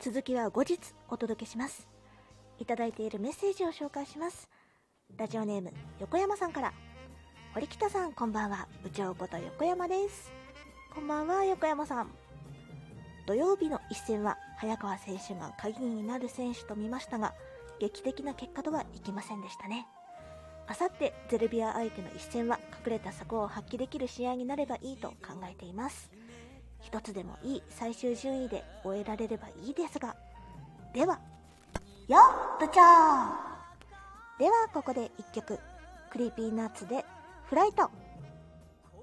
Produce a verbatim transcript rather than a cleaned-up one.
続きは後日お届けします。いただいているメッセージを紹介します。ラジオネーム横山さんから。堀北さんこんばんは、部長こと横山です。こんばんは横山さん。土曜日の一戦は早川選手が鍵になる選手と見ましたが、劇的な結果とはいきませんでしたね。あさってゼルビア相手の一戦は隠れた策を発揮できる試合になればいいと考えています。一つでもいい最終順位で終えられればいいですが。ではよっ部長。ではここでいっきょく、クリーピーナッツでフライト。